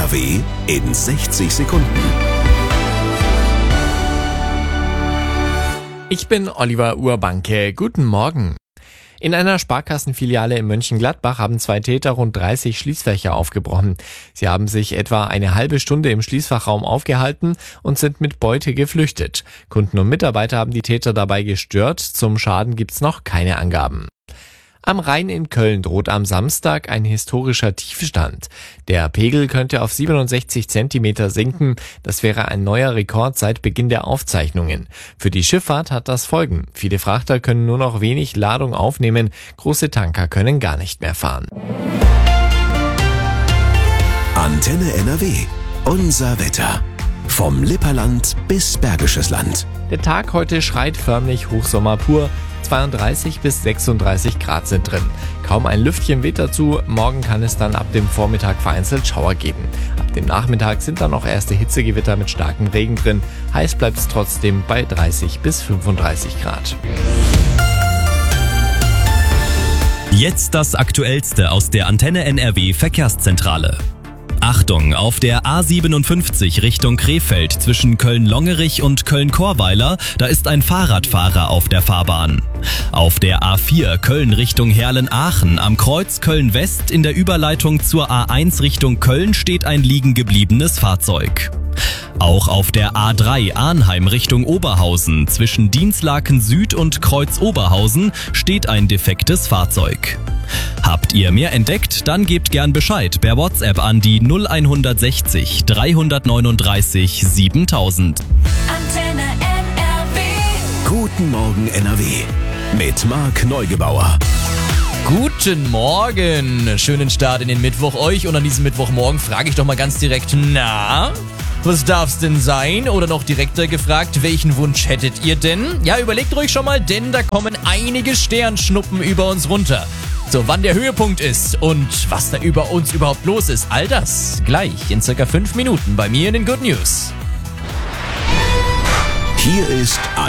NRW in 60 Sekunden. Ich bin Oliver Urbanke. Guten Morgen. In einer Sparkassenfiliale in Mönchengladbach haben 2 Täter rund 30 Schließfächer aufgebrochen. Sie haben sich etwa eine halbe Stunde im Schließfachraum aufgehalten und sind mit Beute geflüchtet. Kunden und Mitarbeiter haben die Täter dabei gestört. Zum Schaden gibt's noch keine Angaben. Am Rhein in Köln droht am Samstag ein historischer Tiefstand. Der Pegel könnte auf 67 Zentimeter sinken. Das wäre ein neuer Rekord seit Beginn der Aufzeichnungen. Für die Schifffahrt hat das Folgen. Viele Frachter können nur noch wenig Ladung aufnehmen. Große Tanker können gar nicht mehr fahren. Antenne NRW. Unser Wetter. Vom Lipperland bis Bergisches Land. Der Tag heute schreit förmlich Hochsommer pur. 32 bis 36 Grad sind drin. Kaum ein Lüftchen weht dazu. Morgen kann es dann ab dem Vormittag vereinzelt Schauer geben. Ab dem Nachmittag sind dann noch erste Hitzegewitter mit starkem Regen drin. Heiß bleibt es trotzdem bei 30 bis 35 Grad. Jetzt das Aktuellste aus der Antenne NRW Verkehrszentrale. Achtung, auf der A57 Richtung Krefeld zwischen Köln-Longerich und Köln-Chorweiler, da ist ein Fahrradfahrer auf der Fahrbahn. Auf der A4 Köln Richtung Herlen-Aachen am Kreuz Köln-West in der Überleitung zur A1 Richtung Köln steht ein liegen gebliebenes Fahrzeug. Auch auf der A3 Arnheim Richtung Oberhausen zwischen Dinslaken Süd und Kreuz Oberhausen steht ein defektes Fahrzeug. Habt ihr mehr entdeckt? Dann gebt gern Bescheid per WhatsApp an die 0160 339 7000. Antenne NRW. Guten Morgen NRW. Mit Marc Neugebauer. Guten Morgen, schönen Start in den Mittwoch euch und an diesem Mittwochmorgen frage ich doch mal ganz direkt, na, was darf's denn sein? Oder noch direkter gefragt, welchen Wunsch hättet ihr denn? Ja, überlegt ruhig schon mal, denn da kommen einige Sternschnuppen über uns runter. So, wann der Höhepunkt ist und was da über uns überhaupt los ist, all das gleich in circa 5 Minuten bei mir in den Good News. Hier ist